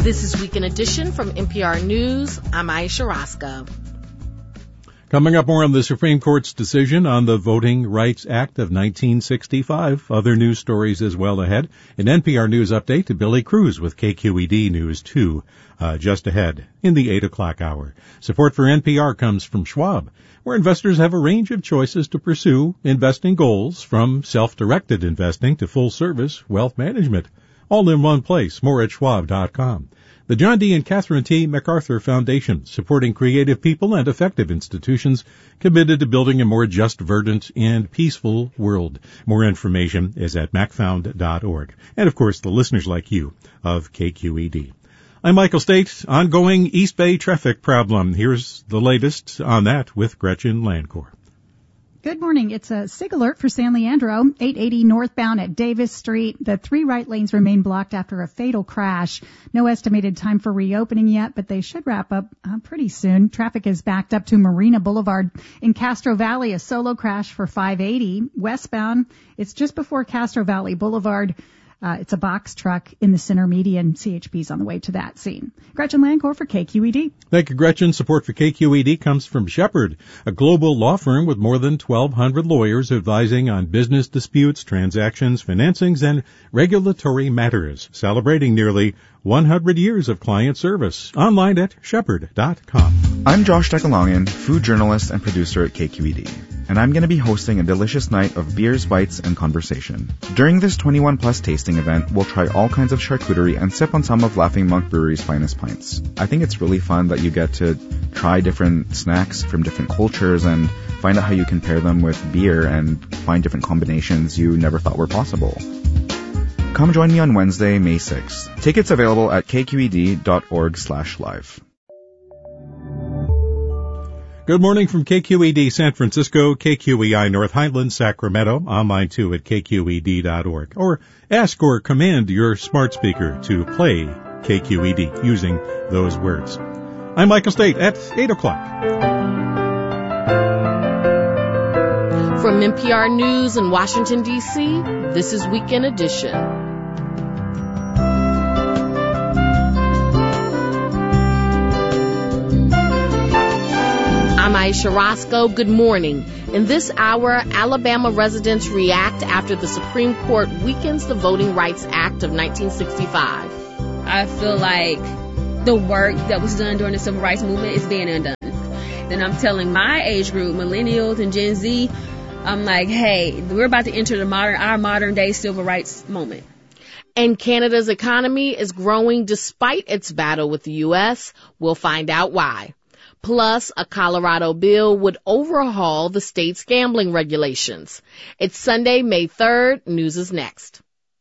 This is Weekend Edition from NPR News. I'm Aisha Roscoe. Coming up, more on the Supreme Court's decision on the Voting Rights Act of 1965. Other news stories as well ahead. An NPR News update to Billy Cruz with KQED News 2 just ahead in the 8 o'clock hour. Support for NPR comes from Schwab, where investors have a range of choices to pursue investing goals, from self-directed investing to full-service wealth management. All in one place. More at schwab.com. The John D. and Catherine T. MacArthur Foundation, supporting creative people and effective institutions committed to building a more just, verdant, and peaceful world. More information is at macfound.org. And, of course, the listeners like you of KQED. I'm Michael State. Ongoing East Bay traffic problem. Here's the latest on that with Gretchen Lancourt. Good morning. It's a SIG alert for San Leandro, 880 northbound at Davis Street. The 3 right lanes remain blocked after a fatal crash. No estimated time for reopening yet, but they should wrap up pretty soon. Traffic is backed up to Marina Boulevard. In Castro Valley, a solo crash for 580. Westbound, it's just before Castro Valley Boulevard. It's a box truck in the center median. CHP's on the way to that scene. Gretchen Lancourt for KQED. Thank you, Gretchen. Support for KQED comes from Shepherd, a global law firm with more than 1,200 lawyers advising on business disputes, transactions, financings, and regulatory matters, celebrating nearly 100 years of client service. Online at shepherd.com. I'm Josh Decalongan, food journalist and producer at KQED, and I'm going to be hosting a delicious night of beers, bites, and conversation. During this 21-plus tasting event, we'll try all kinds of charcuterie and sip on some of Laughing Monk Brewery's finest pints. I think it's really fun that you get to try different snacks from different cultures and find out how you can pair them with beer and find different combinations you never thought were possible. Come join me on Wednesday, May 6th. Tickets available at kqed.org/live. Good morning from KQED San Francisco, KQEI North Highlands, Sacramento, online too at kqed.org. Or ask or command your smart speaker to play KQED using those words. I'm Michael State at 8 o'clock. From NPR News in Washington, D.C., this is Weekend Edition. I'm Aisha Roscoe. Good morning. In this hour, Alabama residents react after the Supreme Court weakens the Voting Rights Act of 1965. I feel like the work that was done during the Civil Rights Movement is being undone. Then I'm telling my age group, millennials and Gen Z, I'm like, hey, we're about to enter our modern day civil rights moment. And Canada's economy is growing despite its battle with the U.S. We'll find out why. Plus, a Colorado bill would overhaul the state's gambling regulations. It's Sunday, May 3rd. News is next.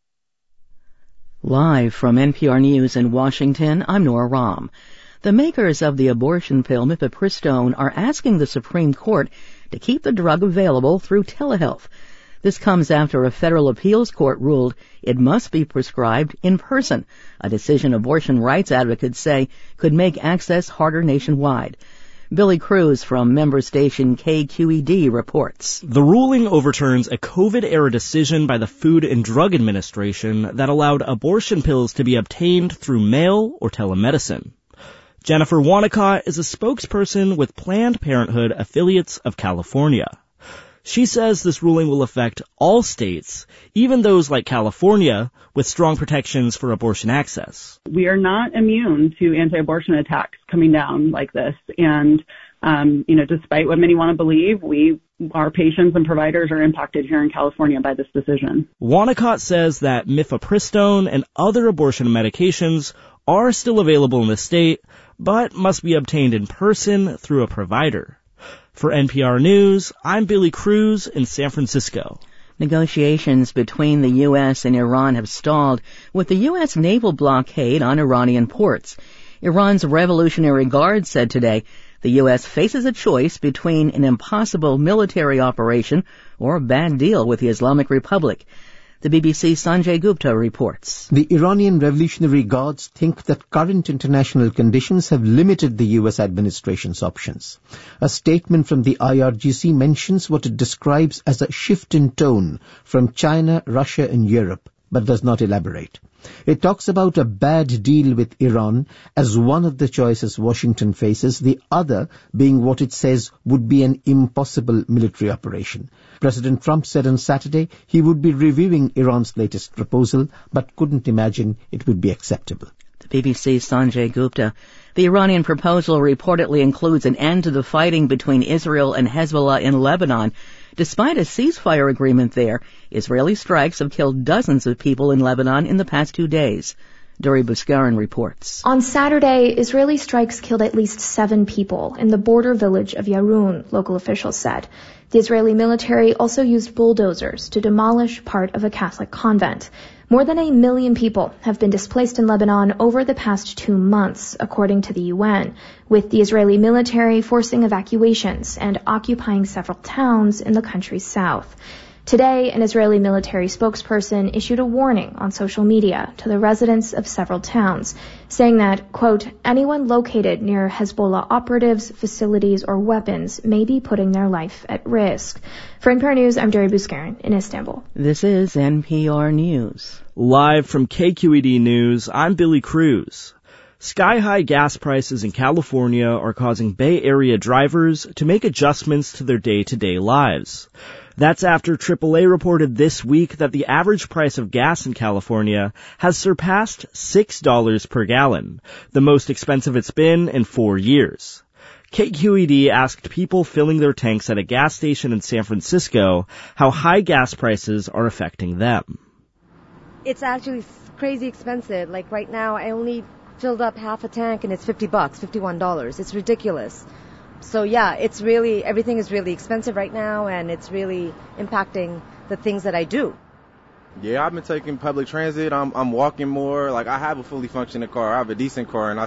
Live from NPR News in Washington, I'm Nora Rahm. The makers of the abortion pill mifepristone are asking the Supreme Court to keep the drug available through telehealth. This comes after a federal appeals court ruled it must be prescribed in person, a decision abortion rights advocates say could make access harder nationwide. Billy Cruz from member station KQED reports. The ruling overturns a COVID-era decision by the Food and Drug Administration that allowed abortion pills to be obtained through mail or telemedicine. Jennifer Wanacott is a spokesperson with Planned Parenthood Affiliates of California. She says this ruling will affect all states, even those like California, with strong protections for abortion access. We are not immune to anti-abortion attacks coming down like this. And, despite what many want to believe, our patients and providers are impacted here in California by this decision. Wanacott says that mifepristone and other abortion medications are still available in the state, but must be obtained in person through a provider. For NPR News, I'm Billy Cruz in San Francisco. Negotiations between the U.S. and Iran have stalled with the U.S. naval blockade on Iranian ports. Iran's Revolutionary Guard said today the U.S. faces a choice between an impossible military operation or a bad deal with the Islamic Republic. The BBC's Sanjay Gupta reports. The Iranian Revolutionary Guards think that current international conditions have limited the U.S. administration's options. A statement from the IRGC mentions what it describes as a shift in tone from China, Russia and Europe. but does not elaborate. It talks about a bad deal with Iran as one of the choices Washington faces, the other being what it says would be an impossible military operation. President Trump said on Saturday he would be reviewing Iran's latest proposal, but couldn't imagine it would be acceptable. The BBC's Sanjay Gupta. The Iranian proposal reportedly includes an end to the fighting between Israel and Hezbollah in Lebanon. Despite a ceasefire agreement there, Israeli strikes have killed dozens of people in Lebanon in the past 2 days. Duri Buskaran reports. On Saturday, Israeli strikes killed at least 7 people in the border village of Yarun, local officials said. The Israeli military also used bulldozers to demolish part of a Catholic convent. More than 1 million people have been displaced in Lebanon over the past 2 months, according to the UN, with the Israeli military forcing evacuations and occupying several towns in the country's south. Today, an Israeli military spokesperson issued a warning on social media to the residents of several towns, saying that, quote, anyone located near Hezbollah operatives, facilities, or weapons may be putting their life at risk. For NPR News, I'm Duri Buskaran in Istanbul. This is NPR News. Live from KQED News, I'm Billy Cruz. Sky-high gas prices in California are causing Bay Area drivers to make adjustments to their day-to-day lives. That's after AAA reported this week that the average price of gas in California has surpassed $6 per gallon, the most expensive it's been in 4 years. KQED asked people filling their tanks at a gas station in San Francisco how high gas prices are affecting them. It's actually crazy expensive. Like right now, I only filled up half a tank and it's $50, $51. It's ridiculous. So yeah, it's really, everything is really expensive right now, and it's really impacting the things that I do. Yeah, I've been taking public transit. I'm walking more. Like, I have a fully functioning car. I have a decent car, and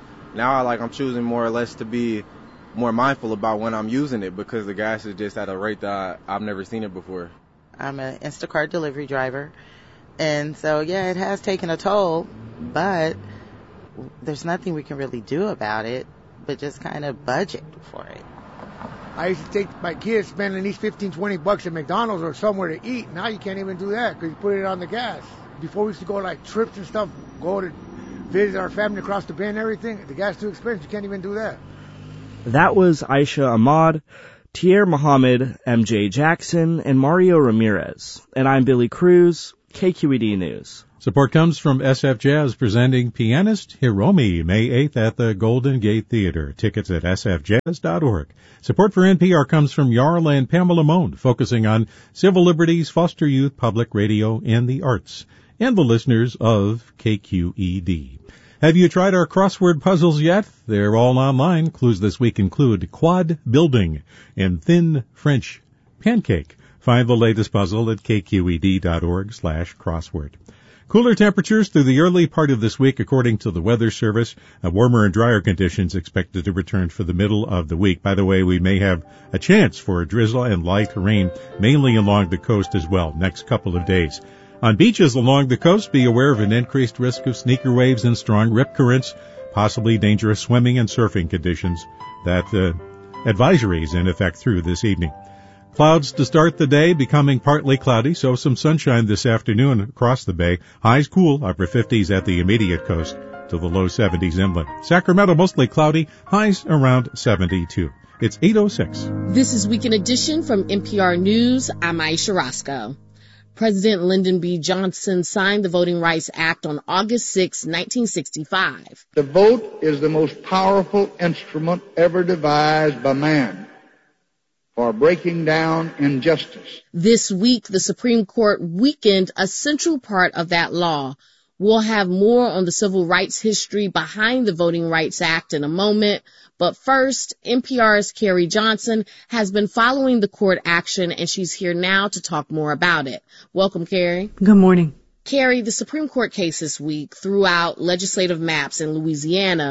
I'm choosing more or less to be more mindful about when I'm using it, because the gas is just at a rate that I've never seen it before. I'm an Instacart delivery driver, and so yeah, it has taken a toll, but there's nothing we can really do about it but just kind of budget for it. I used to take my kids spend at least $15-20 at McDonald's or somewhere to eat. Now you can't even do that because you put it on the gas. Before we used to go like trips and stuff, go to visit our family across the bay and everything. The gas is too expensive. You can't even do that. That was Aisha Ahmad, Tier Mohammed, MJ Jackson, and Mario Ramirez. And I'm Billy Cruz, KQED News. Support comes from SF Jazz presenting pianist Hiromi May 8th at the Golden Gate Theater. Tickets at sfjazz.org. Support for NPR comes from Yarla and Pamela Moan, focusing on civil liberties, foster youth, public radio, and the arts, and the listeners of KQED. Have you tried our crossword puzzles yet? They're all online. Clues this week include quad building and thin French pancake. Find the latest puzzle at kqed.org/crossword. Cooler temperatures through the early part of this week, according to the Weather Service. Warmer and drier conditions expected to return for the middle of the week. By the way, we may have a chance for a drizzle and light rain, mainly along the coast as well, next couple of days. On beaches along the coast, be aware of an increased risk of sneaker waves and strong rip currents, possibly dangerous swimming and surfing conditions. That advisories in effect through this evening. Clouds to start the day, becoming partly cloudy, so some sunshine this afternoon across the bay. Highs cool, upper 50s at the immediate coast to the low 70s inland. Sacramento mostly cloudy, highs around 72. It's 8:06. This is Weekend Edition from NPR News. I'm Aisha Roscoe. President Lyndon B. Johnson signed the Voting Rights Act on August 6, 1965. The vote is the most powerful instrument ever devised by man for breaking down injustice. This week, the Supreme Court weakened a central part of that law. We'll have more on the civil rights history behind the Voting Rights Act in a moment. But first, NPR's Carrie Johnson has been following the court action, and she's here now to talk more about it. Welcome, Carrie. Good morning. Carrie, the Supreme Court case this week threw out legislative maps in Louisiana,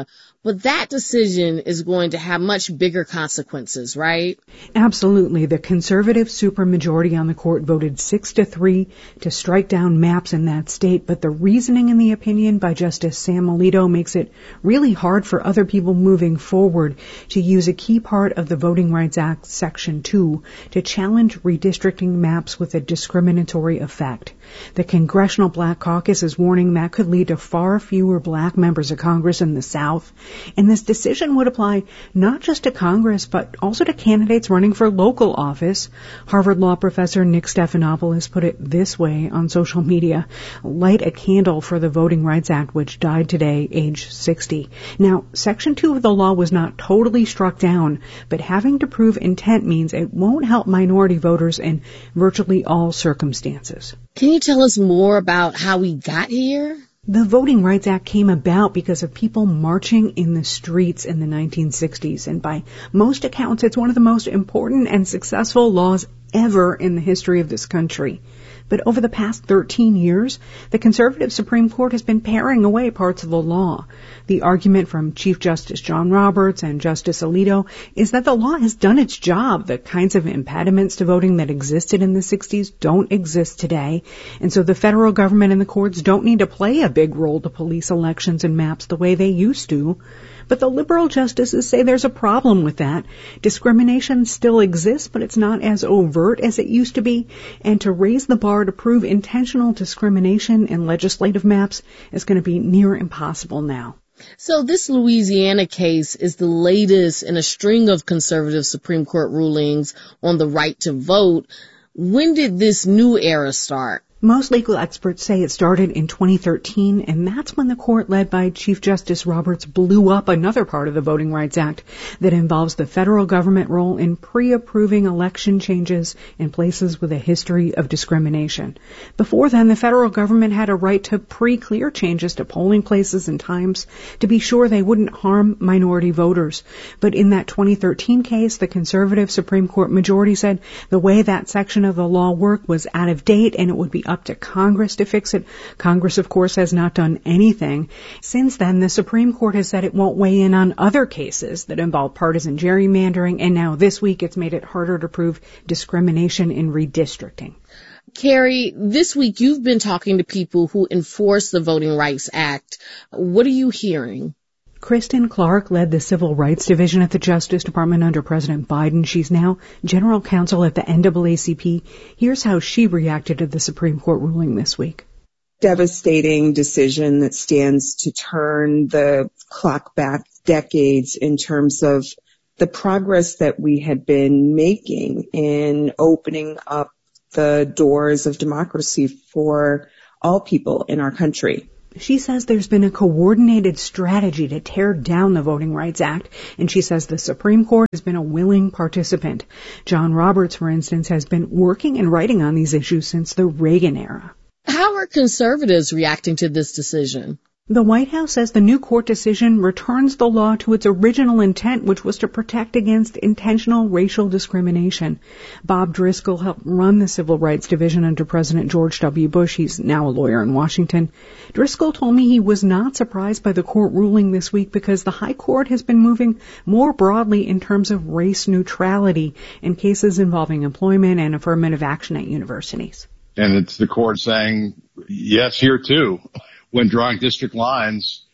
But that decision is going to have much bigger consequences, right? Absolutely. The conservative supermajority on the court voted 6-3 to strike down maps in that state, but the reasoning in the opinion by Justice Sam Alito makes it really hard for other people moving forward to use a key part of the Voting Rights Act, Section 2, to challenge redistricting maps with a discriminatory effect. The Congressional Black Caucus is warning that could lead to far fewer black members of Congress in the South. And this decision would apply not just to Congress, but also to candidates running for local office. Harvard Law professor Nick Stephanopoulos put it this way on social media: light a candle for the Voting Rights Act, which died today, age 60. Now, Section 2 of the law was not totally struck down, but having to prove intent means it won't help minority voters in virtually all circumstances. Can you tell us more about how we got here? The Voting Rights Act came about because of people marching in the streets in the 1960s, and by most accounts, it's one of the most important and successful laws ever in the history of this country. But over the past 13 years, the conservative Supreme Court has been paring away parts of the law. The argument from Chief Justice John Roberts and Justice Alito is that the law has done its job. The kinds of impediments to voting that existed in the 60s don't exist today. And so the federal government and the courts don't need to play a big role to police elections and maps the way they used to. But the liberal justices say there's a problem with that. Discrimination still exists, but it's not as overt as it used to be. And to raise the bar to prove intentional discrimination in legislative maps is going to be near impossible now. So this Louisiana case is the latest in a string of conservative Supreme Court rulings on the right to vote. When did this new era start? Most legal experts say it started in 2013, and that's when the court led by Chief Justice Roberts blew up another part of the Voting Rights Act that involves the federal government role in pre-approving election changes in places with a history of discrimination. Before then, the federal government had a right to pre-clear changes to polling places and times to be sure they wouldn't harm minority voters. But in that 2013 case, the conservative Supreme Court majority said the way that section of the law worked was out of date and it would be up to Congress to fix it. Congress, of course, has not done anything. Since then, the Supreme Court has said it won't weigh in on other cases that involve partisan gerrymandering, and now this week it's made it harder to prove discrimination in redistricting. Carrie, this week you've been talking to people who enforce the Voting Rights Act. What are you hearing? Kristen Clark led the Civil Rights Division at the Justice Department under President Biden. She's now general counsel at the NAACP. Here's how she reacted to the Supreme Court ruling this week. Devastating decision that stands to turn the clock back decades in terms of the progress that we had been making in opening up the doors of democracy for all people in our country. She says there's been a coordinated strategy to tear down the Voting Rights Act, and she says the Supreme Court has been a willing participant. John Roberts, for instance, has been working and writing on these issues since the Reagan era. How are conservatives reacting to this decision? The White House says the new court decision returns the law to its original intent, which was to protect against intentional racial discrimination. Bob Driscoll helped run the Civil Rights Division under President George W. Bush. He's now a lawyer in Washington. Driscoll told me he was not surprised by the court ruling this week because the High Court has been moving more broadly in terms of race neutrality in cases involving employment and affirmative action at universities. And it's the court saying, yes, here too. When drawing district lines,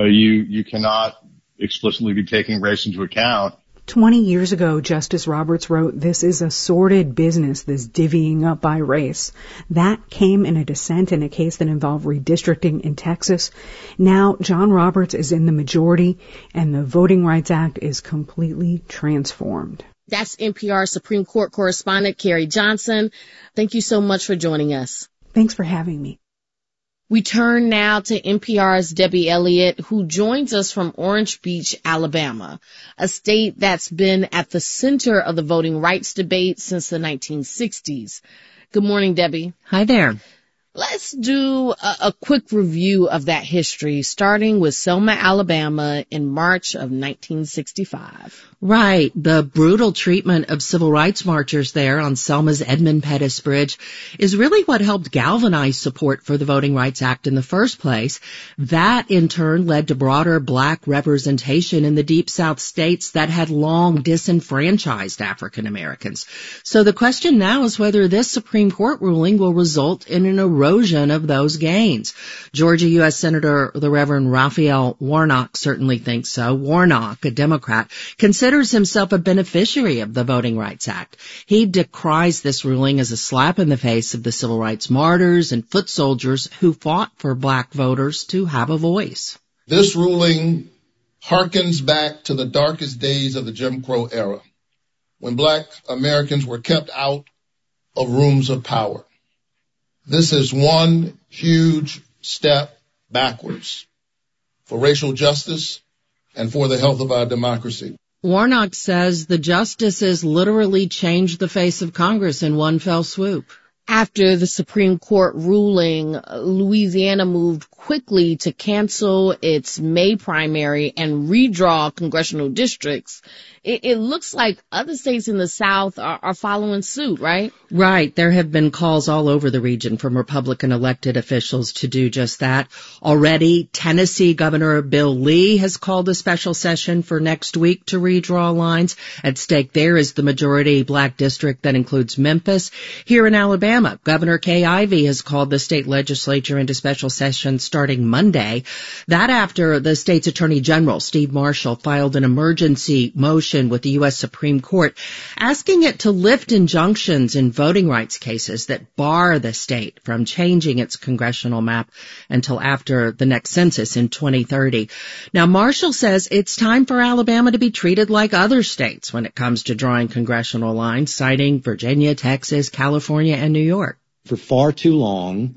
you cannot explicitly be taking race into account. 20 years ago, Justice Roberts wrote, "This is a sordid business, this divvying up by race." That came in a dissent in a case that involved redistricting in Texas. Now, John Roberts is in the majority, and the Voting Rights Act is completely transformed. That's NPR Supreme Court correspondent Carrie Johnson. Thank you so much for joining us. Thanks for having me. We turn now to NPR's Debbie Elliott, who joins us from Orange Beach, Alabama, a state that's been at the center of the voting rights debate since the 1960s. Good morning, Debbie. Hi there. Let's do a quick review of that history, starting with Selma, Alabama in March of 1965. Right. The brutal treatment of civil rights marchers there on Selma's Edmund Pettus Bridge is really what helped galvanize support for the Voting Rights Act in the first place. That, in turn, led to broader black representation in the Deep South states that had long disenfranchised African Americans. So the question now is whether this Supreme Court ruling will result in an erosion of those gains. Georgia U.S. Senator the Reverend Raphael Warnock certainly thinks so. Warnock, a Democrat, considers himself a beneficiary of the Voting Rights Act. He decries this ruling as a slap in the face of the civil rights martyrs and foot soldiers who fought for black voters to have a voice. This ruling harkens back to the darkest days of the Jim Crow era, when black Americans were kept out of rooms of power. This is one huge step backwards for racial justice and for the health of our democracy. Warnock says the justices literally changed the face of Congress in one fell swoop. After the Supreme Court ruling, Louisiana moved quickly to cancel its May primary and redraw congressional districts. It looks like other states in the South are following suit, right? Right. There have been calls all over the region from Republican elected officials to do just that. Already, Tennessee Governor Bill Lee has called a special session for next week to redraw lines. At stake there is the majority black district that includes Memphis. Here in Alabama, Governor Kay Ivey has called the state legislature into special session starting Monday. That after the state's Attorney General, Steve Marshall, filed an emergency motion with the U.S. Supreme Court, asking it to lift injunctions in voting rights cases that bar the state from changing its congressional map until after the next census in 2030. Now, Marshall says it's time for Alabama to be treated like other states when it comes to drawing congressional lines, citing Virginia, Texas, California, and New York. For far too long,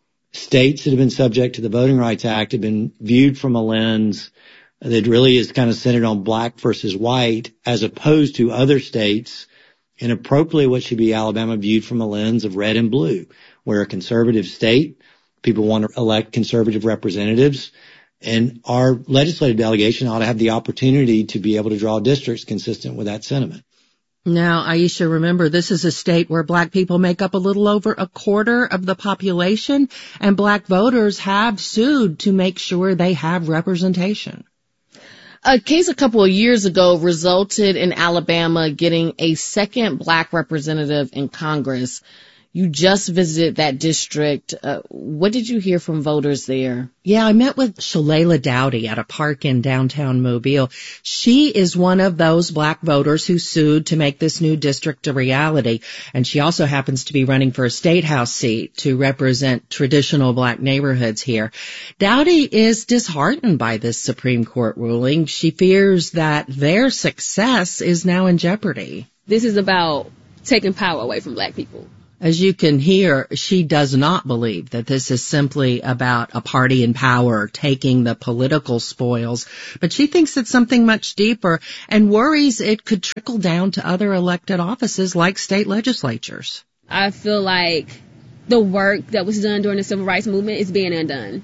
states that have been subject to the Voting Rights Act have been viewed from a lens that really is kind of centered on black versus white, as opposed to other states, and appropriately what should be Alabama viewed from a lens of red and blue. We're a conservative state. People want to elect conservative representatives, and our legislative delegation ought to have the opportunity to be able to draw districts consistent with that sentiment. Now, Aisha, remember, this is a state where black people make up a little over a quarter of the population, and black voters have sued to make sure they have representation. A case a couple of years ago resulted in Alabama getting a second black representative in Congress. You just visited that district. What did you hear from voters there? Yeah, I met with Shalala Dowdy at a park in downtown Mobile. She is one of those black voters who sued to make this new district a reality. And she also happens to be running for a state house seat to represent traditional black neighborhoods here. Dowdy is disheartened by this Supreme Court ruling. She fears that their success is now in jeopardy. This is about taking power away from black people. As you can hear, she does not believe that this is simply about a party in power taking the political spoils, but she thinks it's something much deeper and worries it could trickle down to other elected offices like state legislatures. I feel like the work that was done during the civil rights movement is being undone,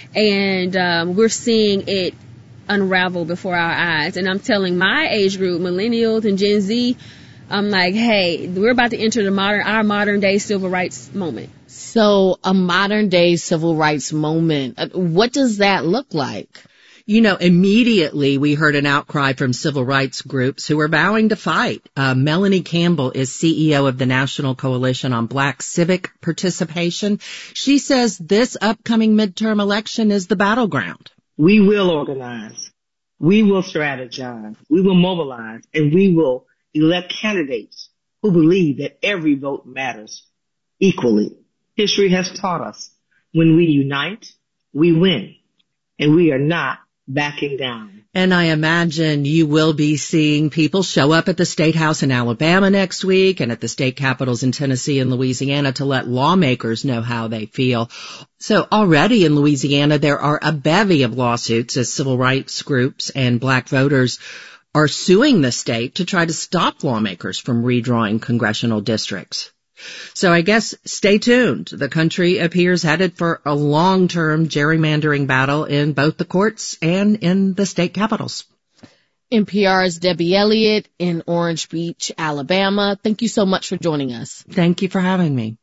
and we're seeing it unravel before our eyes. And I'm telling my age group, millennials and Gen Z, I'm like, hey, we're about to enter our modern day civil rights moment. So a modern day civil rights moment, what does that look like? You know, immediately we heard an outcry from civil rights groups who are vowing to fight. Melanie Campbell is CEO of the National Coalition on Black Civic Participation. She says this upcoming midterm election is the battleground. We will organize. We will strategize. We will mobilize, and we will elect candidates who believe that every vote matters equally. History has taught us when we unite, we win, and we are not backing down. And I imagine you will be seeing people show up at the State House in Alabama next week and at the state capitals in Tennessee and Louisiana to let lawmakers know how they feel. So already in Louisiana, there are a bevy of lawsuits as civil rights groups and black voters are suing the state to try to stop lawmakers from redrawing congressional districts. So I guess stay tuned. The country appears headed for a long-term gerrymandering battle in both the courts and in the state capitals. NPR's Debbie Elliott in Orange Beach, Alabama. Thank you so much for joining us. Thank you for having me.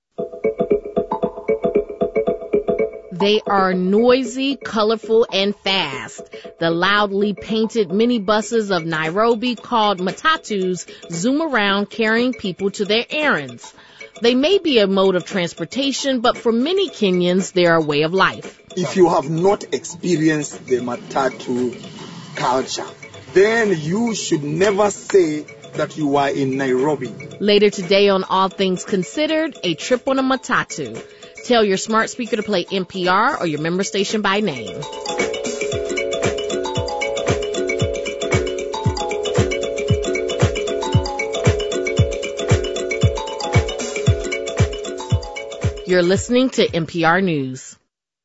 They are noisy, colorful, and fast. The loudly painted minibuses of Nairobi, called matatus, zoom around carrying people to their errands. They may be a mode of transportation, but for many Kenyans, they're a way of life. If you have not experienced the matatu culture, then you should never say that you are in Nairobi. Later today on All Things Considered, a trip on a matatu. Tell your smart speaker to play NPR or your member station by name. You're listening to NPR News.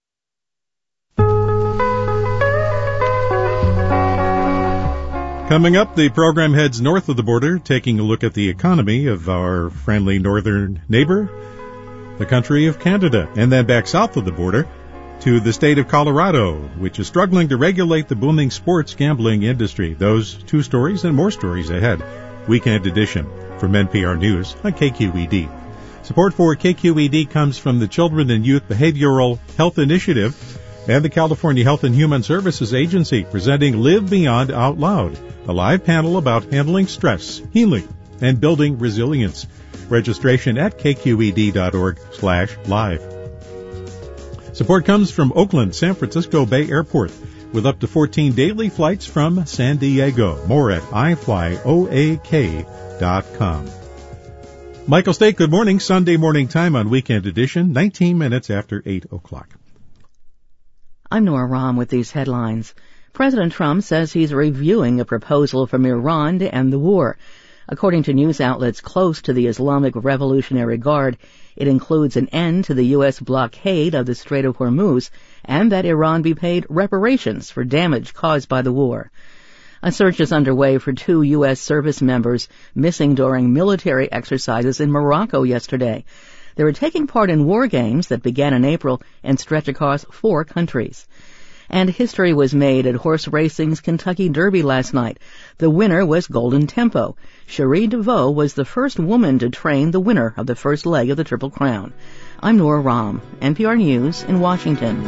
Coming up, the program heads north of the border, taking a look at the economy of our friendly northern neighbor, the country of Canada, and then back south of the border to the state of Colorado, which is struggling to regulate the booming sports gambling industry. Those two stories and more stories ahead. Weekend edition from NPR News on KQED. Support for KQED comes from the Children and Youth Behavioral Health Initiative and the California Health and Human Services Agency, presenting Live Beyond Out Loud, a live panel about handling stress, healing, and building resilience. Registration at kqed.org/live. Support comes from Oakland San Francisco Bay Airport with up to 14 daily flights from San Diego. More at iflyoak.com. Michael State, good morning. Sunday morning time on Weekend Edition, 19 minutes after 8 o'clock. I'm Nora Rahm with these headlines. President Trump says he's reviewing a proposal from Iran to end the war. According to news outlets close to the Islamic Revolutionary Guard, it includes an end to the U.S. blockade of the Strait of Hormuz and that Iran be paid reparations for damage caused by the war. A search is underway for 2 U.S. service members missing during military exercises in Morocco yesterday. They were taking part in war games that began in April and stretch across 4 countries. And history was made at horse racing's Kentucky Derby last night. The winner was Golden Tempo. Cherie DeVoe was the first woman to train the winner of the first leg of the Triple Crown. I'm Nora Rahm, NPR News in Washington.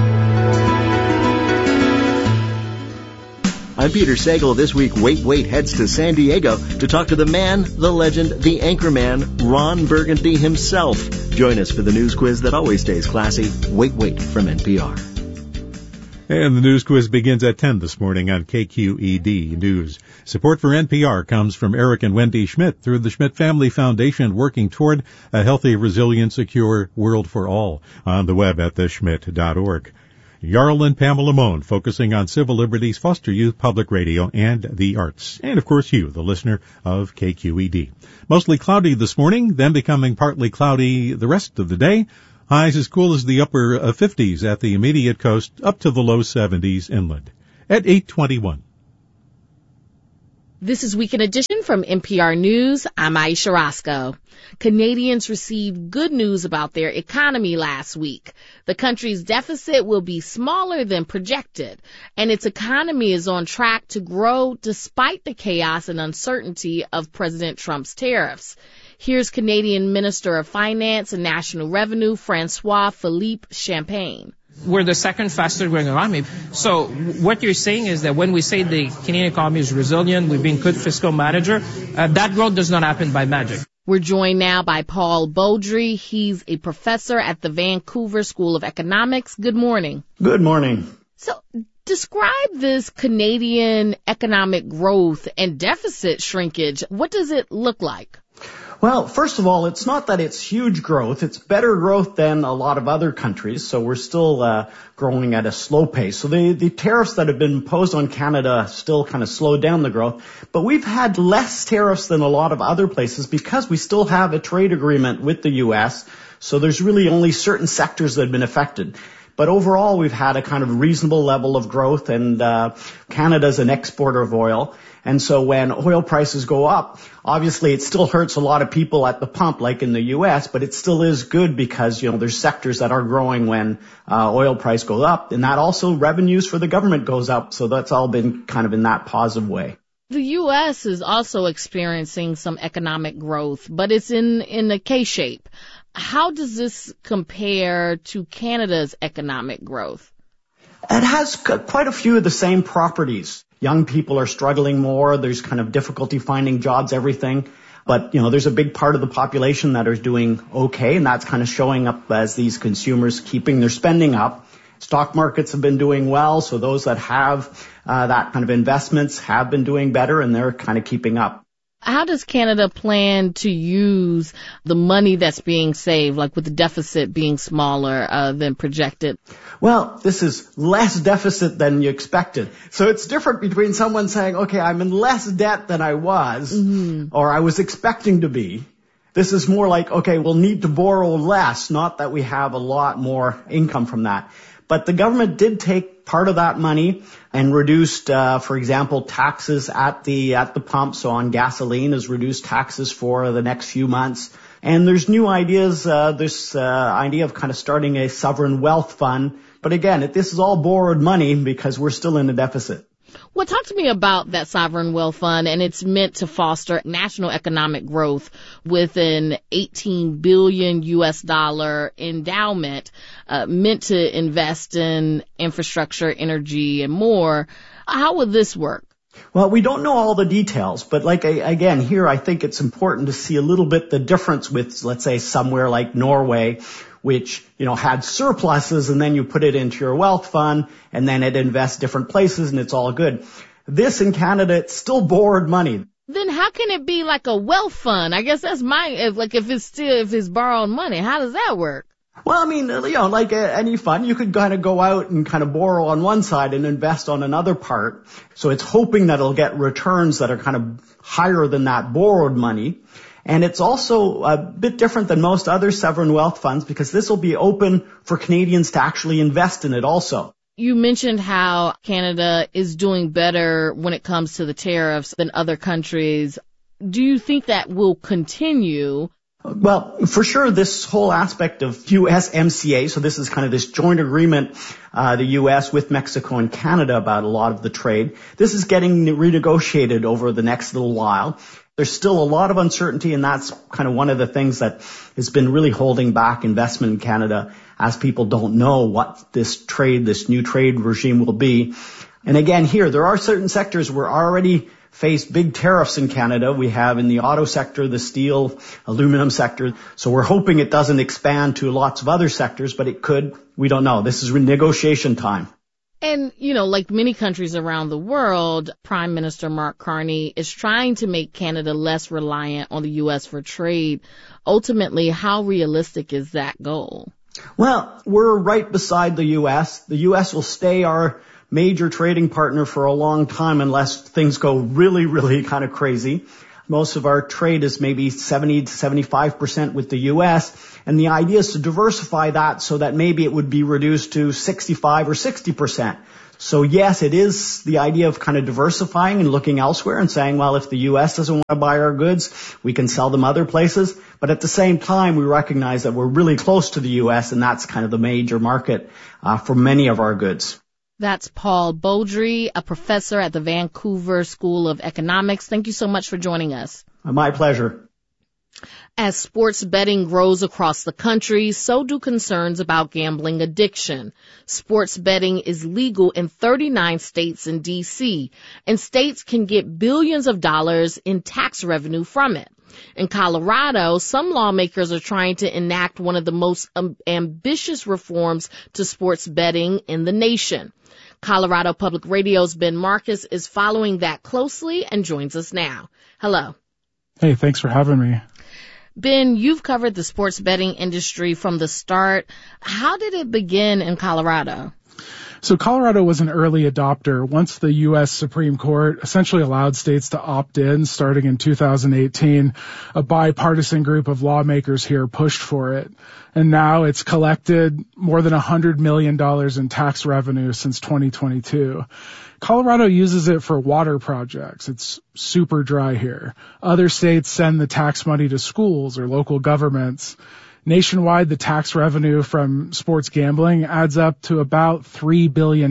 I'm Peter Sagal. This week, Wait heads to San Diego to talk to the man, the legend, the anchorman, Ron Burgundy himself. Join us for the news quiz that always stays classy. Wait from NPR. And the news quiz begins at 10 this morning on KQED News. Support for NPR comes from Eric and Wendy Schmidt through the Schmidt Family Foundation, working toward a healthy, resilient, secure world for all. On the web at theschmidt.org. Jarl and Pamela Mohn, focusing on civil liberties, foster youth, public radio, and the arts. And, of course, you, the listener of KQED. Mostly cloudy this morning, then becoming partly cloudy the rest of the day. Highs as cool as the upper 50s at the immediate coast, up to the low 70s inland. At 8:21. This is Weekend Edition from NPR News. I'm Aisha Roscoe. Canadians received good news about their economy last week. The country's deficit will be smaller than projected, and its economy is on track to grow despite the chaos and uncertainty of President Trump's tariffs. Here's Canadian Minister of Finance and National Revenue, François-Philippe Champagne. We're the second fastest growing economy. So what you're saying is that when we say the Canadian economy is resilient, we've been good fiscal manager, that growth does not happen by magic. We're joined now by Paul Beaudry. He's a professor at the Vancouver School of Economics. Good morning. Good morning. So describe this Canadian economic growth and deficit shrinkage. What does it look like? Well, first of all, it's not that it's huge growth. It's better growth than a lot of other countries, so we're still growing at a slow pace. So the tariffs that have been imposed on Canada still kind of slowed down the growth. But we've had less tariffs than a lot of other places because we still have a trade agreement with the U.S., so there's really only certain sectors that have been affected. But overall, we've had a kind of reasonable level of growth, and Canada's an exporter of oil. And so when oil prices go up, obviously it still hurts a lot of people at the pump, like in the U.S., but it still is good because, there's sectors that are growing when oil price goes up, and that also revenues for the government goes up. So that's all been kind of in that positive way. The U.S. is also experiencing some economic growth, but it's in a K-shape. How does this compare to Canada's economic growth? It has quite a few of the same properties. Young people are struggling more. There's kind of difficulty finding jobs, everything. But, there's a big part of the population that are doing okay, and that's kind of showing up as these consumers keeping their spending up. Stock markets have been doing well, so those that have that kind of investments have been doing better, and they're kind of keeping up. How does Canada plan to use the money that's being saved, like with the deficit being smaller than projected? Well, this is less deficit than you expected. So it's different between someone saying, okay, I'm in less debt than I was, or I was expecting to be. This is more like, okay, we'll need to borrow less, not that we have a lot more income from that. But the government did take part of that money and reduced, for example, taxes at the pump. So on gasoline has reduced taxes for the next few months. And there's new ideas, this idea of kind of starting a sovereign wealth fund. But again, this is all borrowed money because we're still in a deficit. Well, talk to me about that sovereign wealth fund, and it's meant to foster national economic growth with an $18 billion endowment meant to invest in infrastructure, energy, and more. How would this work? Well, we don't know all the details, but again, here I think it's important to see a little bit the difference with, let's say, somewhere like Norway, which, had surpluses, and then you put it into your wealth fund, and then it invests different places, and it's all good. This in Canada, it's still borrowed money. Then how can it be like a wealth fund? I guess that's if it's borrowed money, how does that work? Well, I mean, like any fund, you could kind of go out and kind of borrow on one side and invest on another part. So it's hoping that it'll get returns that are kind of higher than that borrowed money. And it's also a bit different than most other sovereign wealth funds because this will be open for Canadians to actually invest in it also. You mentioned how Canada is doing better when it comes to the tariffs than other countries. Do you think that will continue? Well, for sure, this whole aspect of USMCA, so this is kind of this joint agreement, the U.S. with Mexico and Canada about a lot of the trade. This is getting renegotiated over the next little while. There's still a lot of uncertainty, and that's kind of one of the things that has been really holding back investment in Canada as people don't know what this new trade regime will be. And again, here, there are certain sectors where already face big tariffs in Canada. We have in the auto sector, the steel, aluminum sector. So we're hoping it doesn't expand to lots of other sectors, but it could. We don't know. This is negotiation time. And, like many countries around the world, Prime Minister Mark Carney is trying to make Canada less reliant on the U.S. for trade. Ultimately, how realistic is that goal? Well, we're right beside the U.S. The U.S. will stay our major trading partner for a long time unless things go really, really kind of crazy. Most of our trade is maybe 70 to 75% with the U.S., and the idea is to diversify that so that maybe it would be reduced to 65 or 60%. So yes, it is the idea of kind of diversifying and looking elsewhere and saying, well, if the U.S. doesn't want to buy our goods, we can sell them other places. But at the same time, we recognize that we're really close to the U.S., and that's kind of the major market for many of our goods. That's Paul Beaudry, a professor at the Vancouver School of Economics. Thank you so much for joining us. My pleasure. As sports betting grows across the country, so do concerns about gambling addiction. Sports betting is legal in 39 states and D.C., and states can get billions of dollars in tax revenue from it. In Colorado, some lawmakers are trying to enact one of the most ambitious reforms to sports betting in the nation. Colorado Public Radio's Ben Marcus is following that closely and joins us now. Hello. Hey, thanks for having me. Ben, you've covered the sports betting industry from the start. How did it begin in Colorado? So Colorado was an early adopter. Once the U.S. Supreme Court essentially allowed states to opt in starting in 2018, a bipartisan group of lawmakers here pushed for it. And now it's collected more than $100 million in tax revenue since 2022. Colorado uses it for water projects. It's super dry here. Other states send the tax money to schools or local governments. Nationwide, the tax revenue from sports gambling adds up to about $3 billion in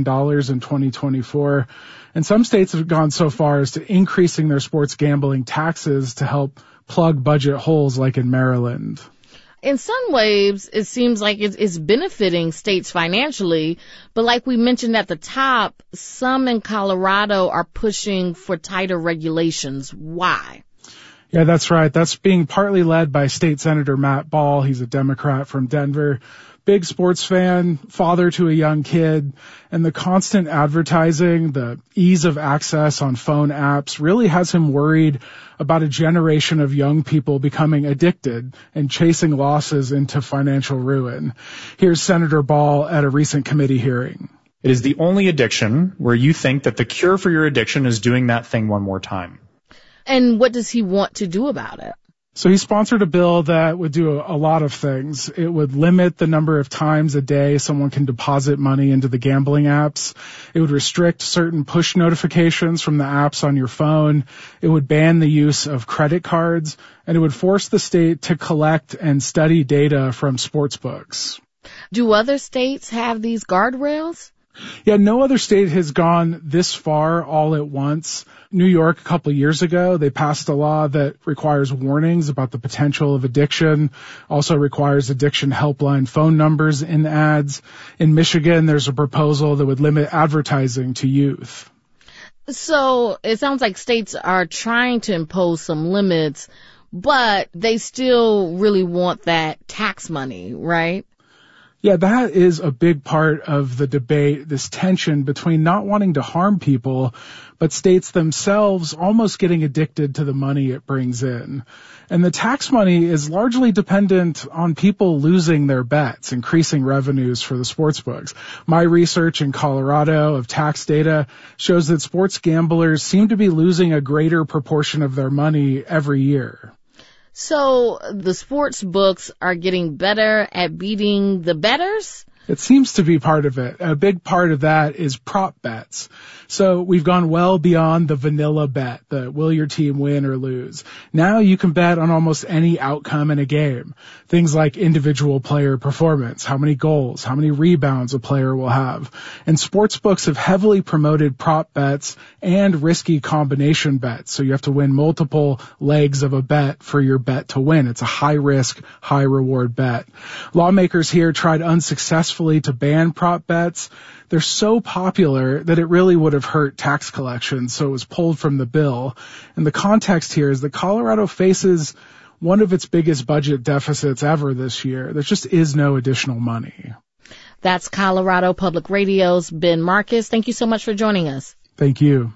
2024. And some states have gone so far as to increasing their sports gambling taxes to help plug budget holes like in Maryland. In some ways, it seems like it's benefiting states financially, but like we mentioned at the top, some in Colorado are pushing for tighter regulations. Why? Yeah, that's right. That's being partly led by State Senator Matt Ball. He's a Democrat from Denver. Big sports fan, father to a young kid, and the constant advertising, the ease of access on phone apps really has him worried about a generation of young people becoming addicted and chasing losses into financial ruin. Here's Senator Ball at a recent committee hearing. It is the only addiction where you think that the cure for your addiction is doing that thing one more time. And what does he want to do about it? So he sponsored a bill that would do a lot of things. It would limit the number of times a day someone can deposit money into the gambling apps. It would restrict certain push notifications from the apps on your phone. It would ban the use of credit cards, and it would force the state to collect and study data from sports books. Do other states have these guardrails? Yeah, no other state has gone this far all at once. New York, a couple of years ago, they passed a law that requires warnings about the potential of addiction, also requires addiction helpline phone numbers in ads. In Michigan, there's a proposal that would limit advertising to youth. So it sounds like states are trying to impose some limits, but they still really want that tax money, right? Yeah, that is a big part of the debate, this tension between not wanting to harm people, but states themselves almost getting addicted to the money it brings in. And the tax money is largely dependent on people losing their bets, increasing revenues for the sports books. My research in Colorado of tax data shows that sports gamblers seem to be losing a greater proportion of their money every year. So the sports books are getting better at beating the bettors? It seems to be part of it. A big part of that is prop bets. So we've gone well beyond the vanilla bet, the will your team win or lose. Now you can bet on almost any outcome in a game. Things like individual player performance, how many goals, how many rebounds a player will have. And sports books have heavily promoted prop bets and risky combination bets. So you have to win multiple legs of a bet for your bet to win. It's a high risk, high reward bet. Lawmakers here tried unsuccessfully to ban prop bets. They're so popular that it really would have hurt tax collections, so it was pulled from the bill. And the context here is that Colorado faces one of its biggest budget deficits ever this year. There just is no additional money. That's Colorado Public Radio's Ben Marcus. Thank you so much for joining us. Thank you.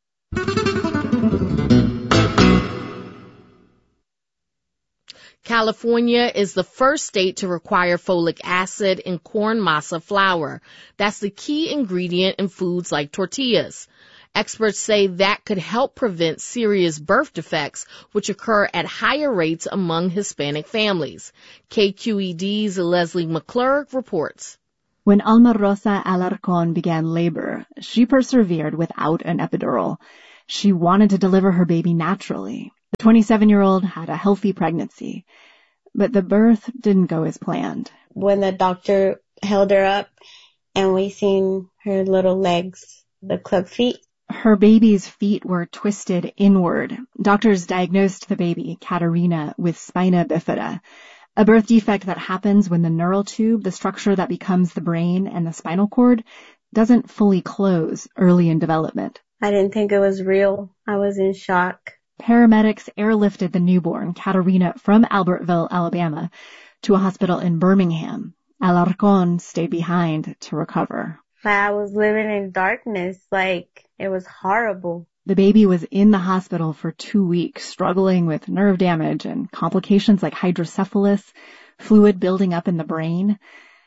California is the first state to require folic acid in corn masa flour. That's the key ingredient in foods like tortillas. Experts say that could help prevent serious birth defects, which occur at higher rates among Hispanic families. KQED's Leslie McClurg reports. When Alma Rosa Alarcon began labor, she persevered without an epidural. She wanted to deliver her baby naturally. The 27-year-old had a healthy pregnancy, but the birth didn't go as planned. When the doctor held her up and we seen her little legs, the club feet. Her baby's feet were twisted inward. Doctors diagnosed the baby, Katarina, with spina bifida, a birth defect that happens when the neural tube, the structure that becomes the brain and the spinal cord, doesn't fully close early in development. I didn't think it was real. I was in shock. Paramedics airlifted the newborn, Katarina, from Albertville, Alabama, to a hospital in Birmingham. Alarcon stayed behind to recover. I was living in darkness, it was horrible. The baby was in the hospital for 2 weeks, struggling with nerve damage and complications like hydrocephalus, fluid building up in the brain.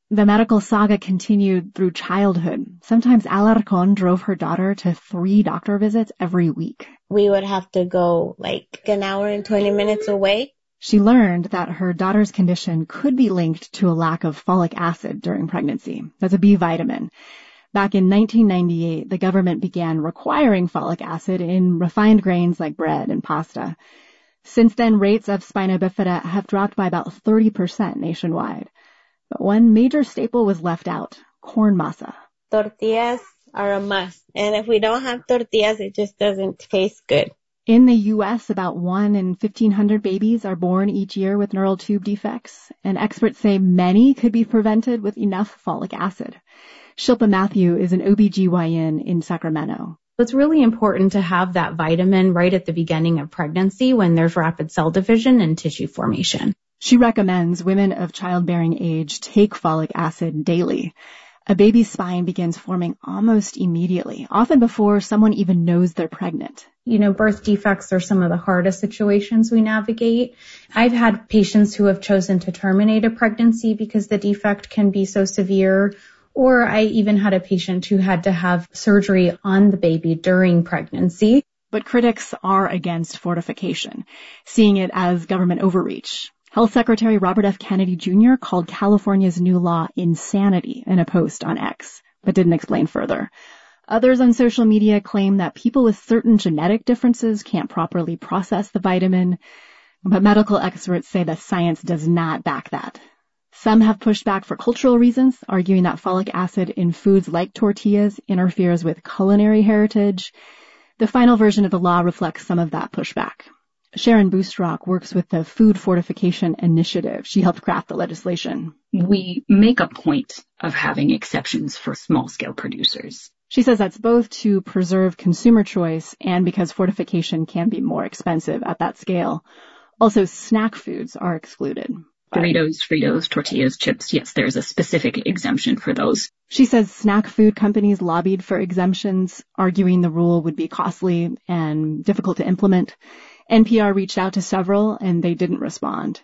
The medical saga continued through childhood. Sometimes Alarcón drove her daughter to 3 doctor visits every week. We would have to go like an hour and 20 minutes away. She learned that her daughter's condition could be linked to a lack of folic acid during pregnancy. That's a B vitamin. Back in 1998, the government began requiring folic acid in refined grains like bread and pasta. Since then, rates of spina bifida have dropped by about 30% nationwide. But one major staple was left out, corn masa. Tortillas are a must. And if we don't have tortillas, it just doesn't taste good. In the U.S., about 1 in 1,500 babies are born each year with neural tube defects, and experts say many could be prevented with enough folic acid. Shilpa Matthew is an OBGYN in Sacramento. It's really important to have that vitamin right at the beginning of pregnancy when there's rapid cell division and tissue formation. She recommends women of childbearing age take folic acid daily. A baby's spine begins forming almost immediately, often before someone even knows they're pregnant. Birth defects are some of the hardest situations we navigate. I've had patients who have chosen to terminate a pregnancy because the defect can be so severe. Or I even had a patient who had to have surgery on the baby during pregnancy. But critics are against fortification, seeing it as government overreach. Health Secretary Robert F. Kennedy Jr. called California's new law insanity in a post on X, but didn't explain further. Others on social media claim that people with certain genetic differences can't properly process the vitamin, but medical experts say the science does not back that. Some have pushed back for cultural reasons, arguing that folic acid in foods like tortillas interferes with culinary heritage. The final version of the law reflects some of that pushback. Sharon Boostrock works with the Food Fortification Initiative. She helped craft the legislation. We make a point of having exceptions for small-scale producers. She says that's both to preserve consumer choice and because fortification can be more expensive at that scale. Also, snack foods are excluded. Doritos, Fritos, tortillas, chips, yes, there's a specific exemption for those. She says snack food companies lobbied for exemptions, arguing the rule would be costly and difficult to implement. NPR reached out to several, and they didn't respond.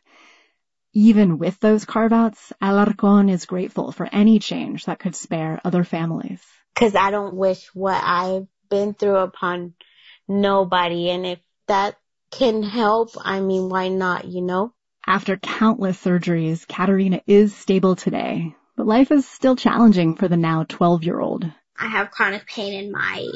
Even with those carve-outs, Alarcón is grateful for any change that could spare other families. Because I don't wish what I've been through upon nobody, and if that can help, why not, After countless surgeries, Katerina is stable today, but life is still challenging for the now 12-year-old. I have chronic pain in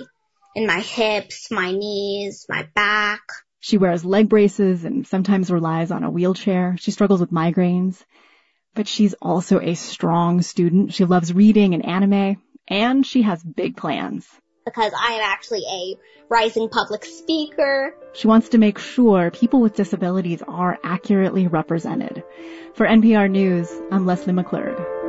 my hips, my knees, my back. She wears leg braces and sometimes relies on a wheelchair. She struggles with migraines, but she's also a strong student. She loves reading and anime, and she has big plans. Because I am actually a rising public speaker. She wants to make sure people with disabilities are accurately represented. For NPR News, I'm Leslie McClurg.